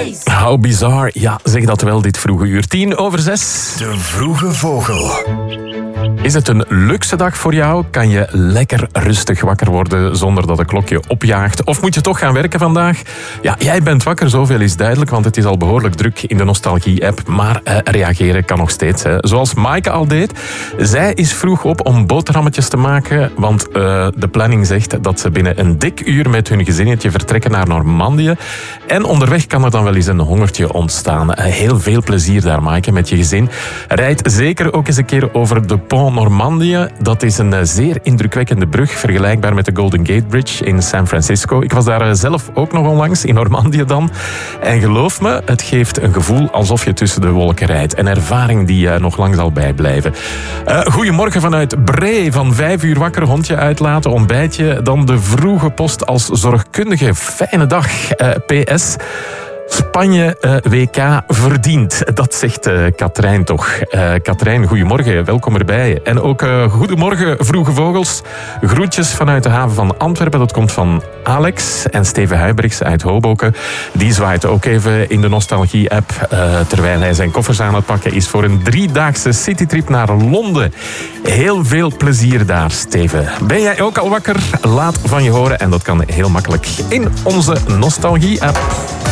How bizar. Ja, zeg dat wel dit vroege uur. 6:10. De Vroege Vogel. Is het een luxe dag voor jou? Kan je lekker rustig wakker worden zonder dat de klok je opjaagt? Of moet je toch gaan werken vandaag? Ja, jij bent wakker, zoveel is duidelijk, want het is al behoorlijk druk in de Nostalgie-app. Maar reageren kan nog steeds. Hè. Zoals Maaike al deed. Zij is vroeg op om boterhammetjes te maken, want de planning zegt dat ze binnen een dik uur met hun gezinnetje vertrekken naar Normandië. En onderweg kan er dan wel eens een hongertje ontstaan. Heel veel plezier daar, Maaike, met je gezin. Rijd zeker ook eens een keer over de Pont Normandië. Dat is een zeer indrukwekkende brug, vergelijkbaar met de Golden Gate Bridge in San Francisco. Ik was daar zelf ook nog onlangs, in Normandië dan. En geloof me, het geeft een gevoel alsof je tussen de wolken rijdt. Een ervaring die nog lang zal bijblijven. Goedemorgen vanuit Bree. Van 5 uur wakker, hondje uitlaten, ontbijtje. Dan de vroege post als zorgkundige. Fijne dag. PS... Spanje WK verdient. Dat zegt Katrijn toch. Katrijn, goedemorgen. Welkom erbij. En ook goedemorgen, vroege vogels. Groetjes vanuit de haven van Antwerpen. Dat komt van Alex en Steven Huybrechts uit Hoboken. Die zwaait ook even in de Nostalgie-app. Terwijl hij zijn koffers aan het pakken is voor een 3-daagse citytrip naar Londen. Heel veel plezier daar, Steven. Ben jij ook al wakker? Laat van je horen. En dat kan heel makkelijk in onze Nostalgie-app.